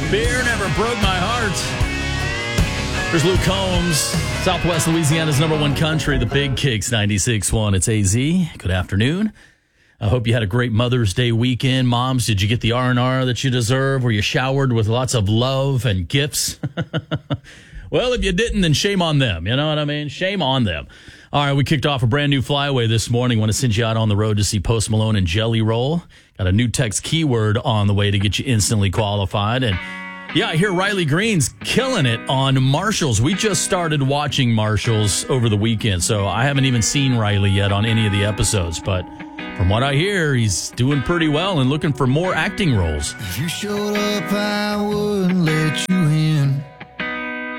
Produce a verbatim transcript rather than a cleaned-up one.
Beer never broke my heart. There's Luke Combs, Southwest Louisiana's number one country, the Big Kicks ninety-six point one. It's A Z. Good afternoon. I hope you had a great Mother's Day weekend. Moms, did you get the R and R that you deserve? Were you showered with lots of love and gifts? Well, if you didn't, then shame on them. You know what I mean? Shame on them. All right, we kicked off a brand new flyaway this morning. Want to send you out on the road to see Post Malone and Jelly Roll. Got a new text keyword on the way to get you instantly qualified. And yeah, I hear Riley Green's killing it on Marshals. We just started watching Marshals over the weekend, so I haven't even seen Riley yet on any of the episodes. But from what I hear, he's doing pretty well and looking for more acting roles. If you showed up, I wouldn't let you